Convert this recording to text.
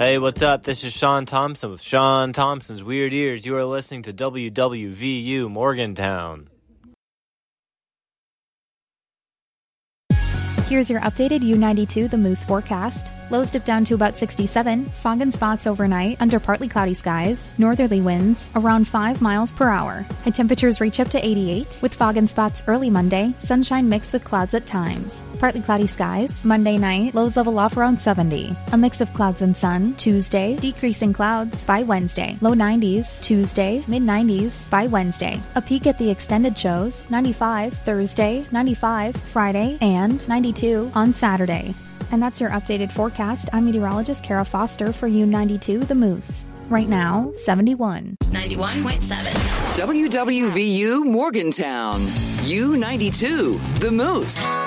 Hey, what's up? This is Sean Thompson with Sean Thompson's Weird Ears. You are listening to WWVU Morgantown. Here's your updated U92 The Moose forecast. Lows dip down to about 67, fog and spots overnight under partly cloudy skies, northerly winds around 5 miles per hour. High temperatures reach up to 88, with fog and spots early Monday, sunshine mixed with clouds at times. Partly cloudy skies, Monday night, lows level off around 70. A mix of clouds and sun, Tuesday, decreasing clouds by Wednesday. Low 90s, Tuesday, mid 90s by Wednesday. A peek at the extended shows, 95 Thursday, 95 Friday, and 92 on Saturday. And that's your updated forecast. I'm meteorologist Kara Foster for U92 The Moose. Right now, 71. 91.7. WWVU Morgantown. U92 The Moose.